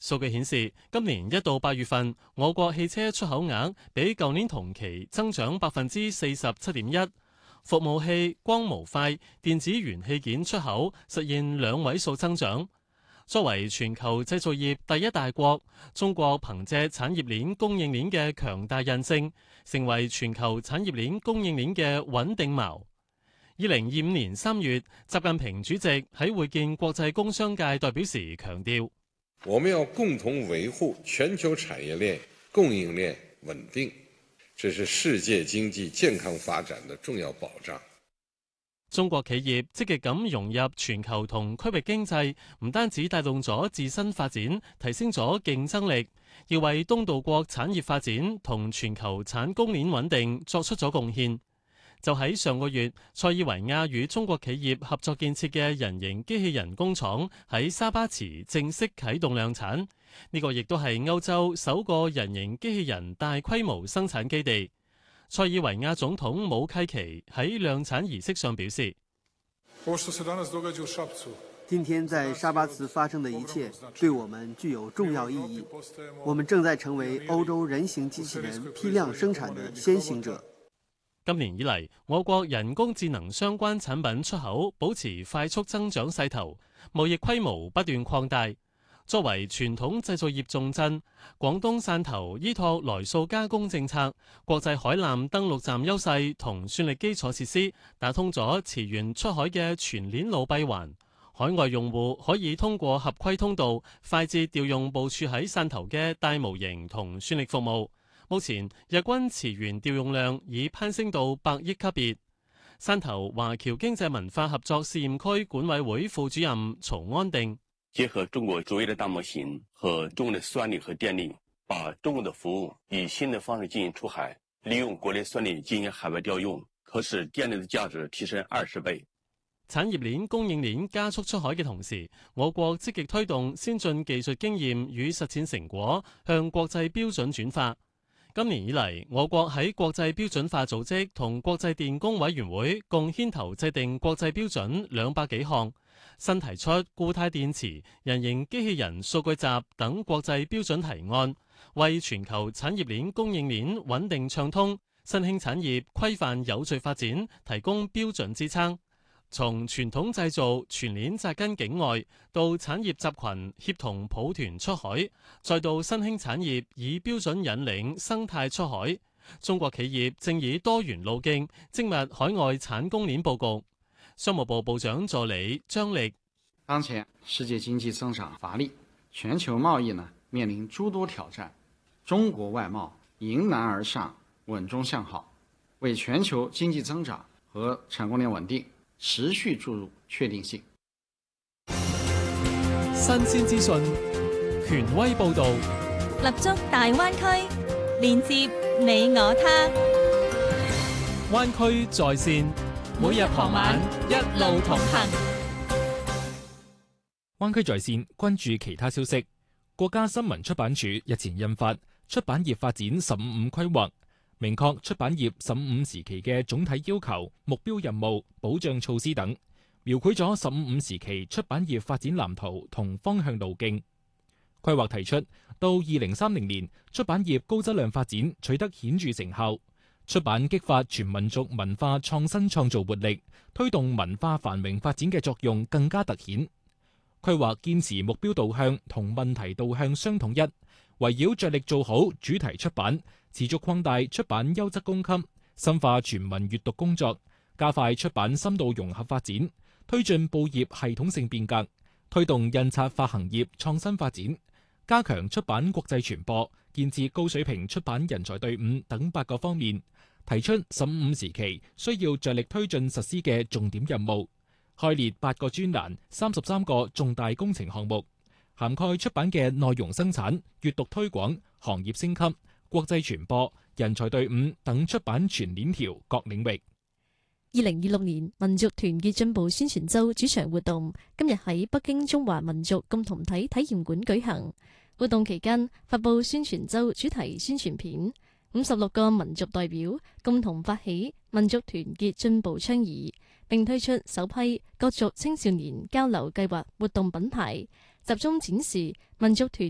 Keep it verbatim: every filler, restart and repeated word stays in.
數據顯示，今年一到八月份，我國汽車出口額比舊年同期增長百分之四十七點一，服務器、光模塊、電子元器件出口實現兩位數增長。作為全球製造業第一大國，中國憑借產業鏈供應鏈嘅強大韌性，成為全球產業鏈供應鏈嘅穩定錨。二零二五年三月，習近平主席喺會見國際工商界代表時強調， 我們要共同維護全球產業鏈供應鏈穩定，這是世界經濟健康發展的重要保障。 中國企業積極咁融入全球同區域經濟，唔單止帶動咗自身發展，提升咗競爭力，要為東道國產業發展同全球產供鏈穩定作出咗貢獻。就喺上個月，塞爾維亞與中國企業合作建設嘅人形機器人工廠喺沙巴池正式啟動量產，呢個亦都係歐洲首個人形機器人大規模生產基地。塞爾維亞總統武契奇喺量產儀式上表示， 今天在沙巴茨發生的一切對我們具有重要意義，我們正在成為歐洲人形機器人批量生產的先行者。 今年以嚟，我國人工智能相關產品出口保持快速增長勢頭，貿易規模不斷擴大。作為傳統製造業重鎮，廣東汕頭依託來塑加工政策、國際海纜登陸站優勢同算力基礎設施，打通咗磁源出海嘅全鏈路閉環。海外用戶可以通過合規通道，快捷調用部署喺汕頭嘅大模型同算力服務。目前日均磁源調用量已攀升到百億級別。汕頭華僑經濟文化合作試驗區管委會副主任曹安定， 結合中國卓越的大模型和中國的算力和電力，把中國的服務以新的方式進行出海，利用國內算力進行海外調用，可使電力的價值提升二十倍。 產業鏈供應鏈加速出海嘅同時，我國積極推動先進技術經驗與實踐成果向國際標準轉化。今年以嚟，我國喺國際標準化組織同國際電工委員會共牽頭制定國際標準兩百幾項，新提出固態電池、人形機器人數據集等國際標準提案，為全球產業鏈供應鏈穩定暢通、新興產業規範有序發展提供標準支撐。從傳統製造全鏈紮根境外，到產業集群協同抱團出海，再到新興產業以標準引領生態出海，中國企業正以多元路徑精密海外產供鏈佈局。商務部部長助理張力， 當前世界經濟增長乏力，全球貿易呢面臨諸多挑戰，中國外貿迎難而上，穩中向好，為全球經濟增長和產供鏈穩定持續注入確定性。 新鮮資訊，權威報導， 立足大灣區，連接你我他。 灣區在線，每日傍晚一路同行。 灣區在線，關注其他消息。國家新聞出版署日前印發《出版業發展“十五五”規劃》，明確出版業十五五時期嘅總體要求、目標任務、保障措施等，描繪咗十五五時期出版業發展藍圖同方向路徑。規劃提出，到二零三零年，出版業高質量發展取得顯著成效，出版激發全民族文化創新創造活力，推動文化繁榮發展嘅作用更加突顯。規劃堅持目標導向同問題導向相統一，圍繞着力做好主題出版，持續擴大出版優質供給，深化全民閱讀工作，加快出版深度融合發展，推進報業系統性變革，推動印刷發行業創新發展，加強出版國際傳播，建設高水平出版人才隊伍等八個方面，提出十五五時期需要着力推進實施嘅重點任務，開列八個專欄、三十三個重大工程項目，涵蓋出版嘅內容生產、閱讀推廣、行業升級、國際傳播、人才隊伍等出版全鏈條各領域。 二零二六年民族團結進步宣傳周主場活動今日喺北京中華民族共同體體驗館舉行。活動期間發佈宣傳周主題宣傳片，五十六個民族代表共同發起民族團結進步倡議，並推出首批各族青少年交流計劃活動品牌，集中展示民族團